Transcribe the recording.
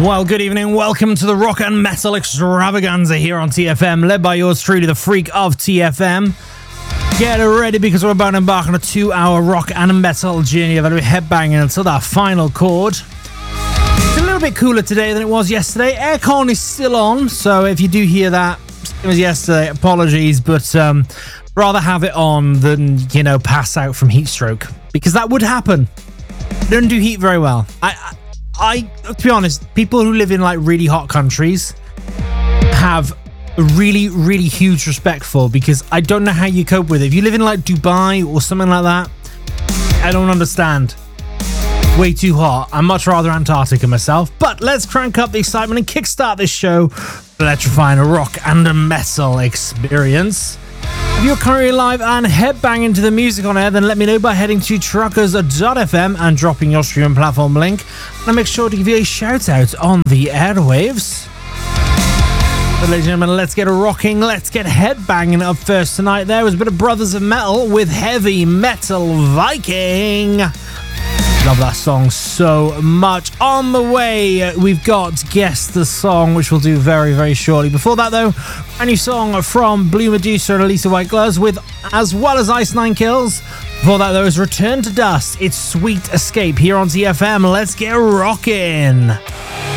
Well, good evening. Welcome to the Rock and Metal Extravaganza here on TFM, led by yours truly, the freak of TFM. Get ready because we're about to embark on a 2-hour rock and metal journey. We're going to be headbanging until that final chord. It's a little bit cooler today than it was yesterday. Aircon is still on, so if you do hear that, same as yesterday, apologies, but rather have it on than, pass out from heat stroke, because that would happen. Don't do heat very well. I to be honest, people who live in like really hot countries have really, really huge respect for, because I don't know how you cope with it. If you live in like Dubai or something like that, I don't understand. Way too hot. I'm much rather Antarctica myself. But let's crank up the excitement and kickstart this show, electrifying a rock and a metal experience. If you're currently live and headbanging to the music on air, then let me know by heading to truckers.fm and dropping your streaming platform link. And I'll make sure to give you a shout out on the airwaves. But ladies and gentlemen, let's get rocking, let's get headbanging. Up first tonight, there was a bit of Brothers of Metal with Heavy Metal Viking. Love that song so much. On the way, we've got Guess the Song, which we'll do very, very shortly. Before that, though, a new song from Blue Medusa and Elisa White Gloves, with as well as Ice Nine Kills. Before that, though, is Return to Dust. It's Sweet Escape here on TFM. Let's get rocking.